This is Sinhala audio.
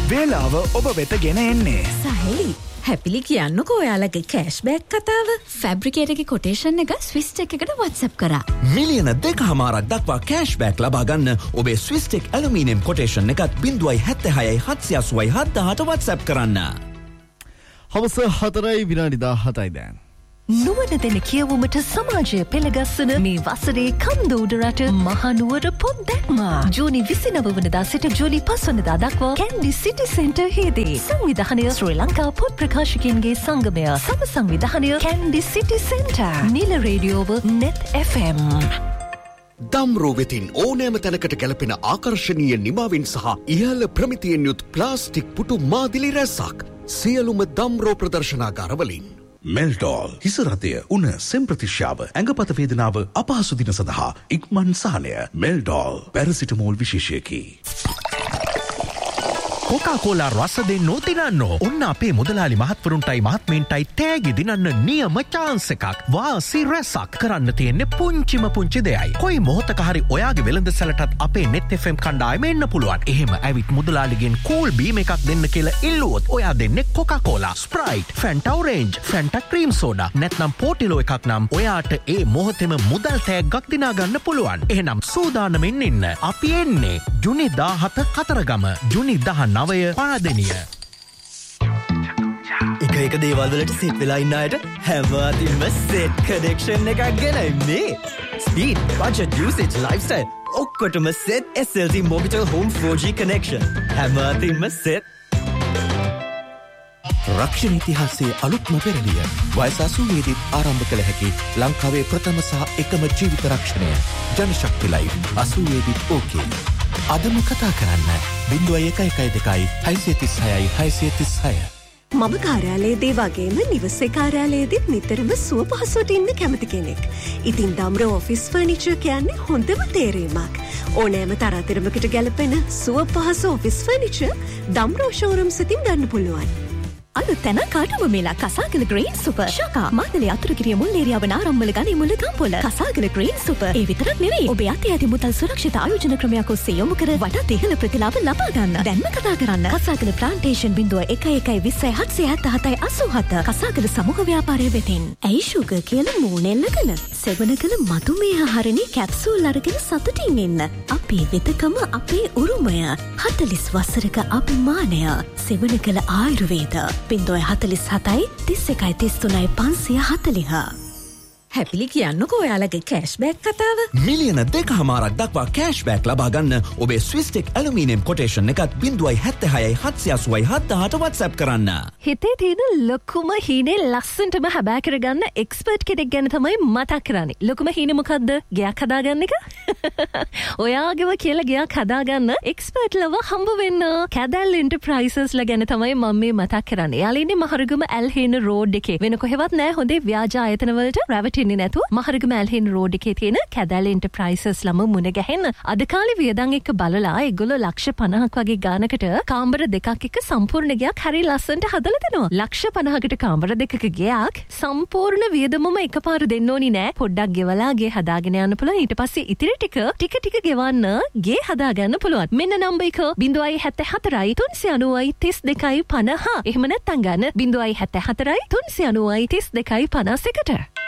වේලාව ඔබ වෙත ගෙන එන්නේ. සහලි හැපිලි කියන්නකෝ ඔයාලගේ කෑෂ්බෑක් කතාව. ෆැබ්‍රිකේට් එකේ කොටේෂන් එක ස්විස් ටෙක් එකට WhatsApp කරා. මිලියන 2.5ක් දක්වා කෑෂ්බෑක් ලබා ගන්න ඔබේ ස්විස් ටෙක් ඇලුමිනියම් කොටේෂන් එකත් 0.76 WhatsApp කරන්න. හවස 4:17 දැන්. නුවණ දෙන කියවුමට සමාජය පෙළගස්සන මේ වසරේ කන්දෝඩරට මහනුවර පොත් දැක්මා. ජූනි 29 වනදා සිට ජූලි 5 වනදා දක්වා කැන්ඩි සිටි සෙන්ටර් හිදී. සංවිධානය ශ්‍රී ලංකා පොත් ප්‍රකාශකයන්ගේ සංගමය. සම සංවිධානය කැන්ඩි සිටි සෙන්ටර්. නිල රේඩියෝව net FM. දම්රෝ වෙතින් ඕනෑම තැනකට ගැලපෙන ආකර්ශනීය නිමාවින් සහ ඉහළ ප්‍රමිතියෙන් යුත් ප්ලාස්ටික් පුටු මාදිලි රැසක් සියලුම දම්රෝ ප්‍රදර්ශනාගාරවලින්. මෙල්ටෝල් හිසරතය උන සෙම්ප්‍රතිශ්‍යාව ඇඟපත වේදනාව අපහසු දින සඳහා ඉක්මන් සහනය. මෙල්ටෝල් පැරසිටමෝල් විශේෂයකි. කොකාකෝලා රස දෙන්නෝ දිනන්නෝ. ඔන්න අපේ මුදලාලි මහත්වරුන්ටයි මහත්මීන්ටයි තෑගි දිනන්න නියම chance එකක්. වාසි රැසක් කරන්න තියෙන්නේ පුංචිම පුංචි දෙයයි. කොයි මොහොතක හරි ඔයාගේ වෙළඳ සැලටත් අපේ net FM කණ්ඩායම එන්න පුළුවන්. එහෙම ඇවිත් මුදලාලිගෙන් කූල් බීම් එකක් දෙන්න කියලා ඉල්ලුවොත් ඔයා දෙන්නේ Coca Cola, Sprite, ෆැන්ටා orange, ෆැන්ටා cream soda නැත්නම් පෝටිලෝ එකක් නම් ඔයාට ඒ මොහොතේම මුදල් තෑග්ගක් දිනා ගන්න පුළුවන්. එහෙනම් සූදානමින් ඉන්න. අපි එන්නේ ජුනි 17 කතරගම, ජුනි 9 පාදෙනිය. එක දේවල් වලට සෙට් වෙලා ඉන්න අයට හැමතින්ම සෙට් කනෙක්ෂන් එකක් ගෙනන්නේ. ස්පීඩ්, බජට්, යූසේජ්, ලයිෆ්ස්ටයිල් ඔක්කොටම set SLT Mobitel Home 4G connection. හැමතින්ම set. රක්ෂණ ඉතිහාසයේ අලුත්ම පෙරළිය. වයස 80 දී ආරම්භ කළ හැකි ලංකාවේ ප්‍රථම සහ එකම ජීවිත රක්ෂණය. ජනශක්ති ලයිව් 80 දී ඕකේ. අදම කතා කරන්න 0112 636 636. මම කාර්යාලයේදී වගේම නිවසේ කාර්යාලයේදීත් නිතරම සුව පහසුවට ඉන්න කැමති කෙනෙක්. ඉතින් දම්රෝ ඔෆිස් ෆර්නිචර් කියන්නේ හොඳම තේරීමක්. ඕනෑම තරාතිරමකට ගැලපෙන සුව පහසු ඔෆිස් ෆර්නිචර් දම්රෝ ෂෝරූම්ස් එකෙන් ගන්න පුළුවන්. අලුත් තැන කාටම මේලා කසාගල ග්‍රීන් සුපර් ශාකා මාතලේ අතුරුගිරිය මුල් ඒරියාව නාරම්මල ගනි මුල ගම්පොළ කසාගල ග්‍රීන් සුපර්. ඒ විතරක් නෙවෙයි ඔබේ අතේ ඇති මුදල් සුරක්ෂිත ආයෝජන ක්‍රමයක් ඔස්සේ යොමු කර වටාත් ඉහළ ප්‍රතිලාභ ලබා ගන්න. දැන්ම කතා කරන්න කසාගල ප්ලාන්ටේෂන් 0112077787 කසාගල සමූහ ව්‍යාපාරය වෙතින්. ඇයි ෂුගර් කියලා මූණෙල්ලගෙන සෙවණකල මధుමේහ හරිනි කැප්සූල් අරගෙන සතුටින් ඉන්න. අපේ වෙතකම අපේ උරුමය 40 වසරක අභිමානය සෙවණකල ආයුර්වේද 047 31 33 540. හැපිලි කියන්නකෝ ඔයාලගේ කෑෂ්බෑක් කතාව. මිලියන 2.5ක් දක්වා කෑෂ්බෑක් ලබා ගන්න ඔබේ ස්විස් ටෙක් ඇලුමිනියම් කොටේෂන් එකත් 0.76 WhatsApp කරන්න. හිතේ තියෙන ලොකුම හීනේ ලස්සනටම හැබෑ කරගන්න එක්ස්පර්ට් කෙනෙක් ගැන තමයි මතක් කරන්නේ. ලොකුම හීනේ මොකද්ද? ගයක් හදාගන්න එක. ඔයාගේව කියලා ගයක් හදාගන්න එක්ස්පර්ට් ලව හම්බ වෙන්න. කැදල් එන්ටර්ප්‍රයිසස් ලා ගැන තමයි මම මේ මතක් කරන්නේ. යාළුවනේ ඉන්නේ මහරගම ඇල්හේන රෝඩ් එකේ. වෙන කොහෙවත් නැහැ හොඳේ ව්‍යාජ ආයතන වලට රැවටෙන්නේ නැතුව මහරගම ඇල්හේන රෝඩ් එකේ තියෙන කැදල් එන්ටර්ප්‍රයිසස් ලම මුණ ගැහෙන්න. අද කාලේ වියදම් එක්ක බලලා ඒගොල්ලෝ ලක්ෂ 50ක් වගේ ගානකට කාමර දෙකක් එක්ක සම්පූර්ණ ගයක් හරි ලස්සනට හදලා දෙනවා. ලක්ෂ 50කට කාමර දෙකක ගයක් සම්පූර්ණ වියදමම එකපාර දෙන්න ඕනි නෑ. පොඩ්ඩක් ගෙවලා ගේ හදාගෙන යන්න පුළුවන්. ඊට පස්සේ ඉතිරි ටික ටික ගෙවන්න ගේ හදාගන්න පුළුවන්. මෙන්න නම්බර් එක 074 390 32 50. එහෙම නැත්නම් ගන්න 074 390 32 51ට.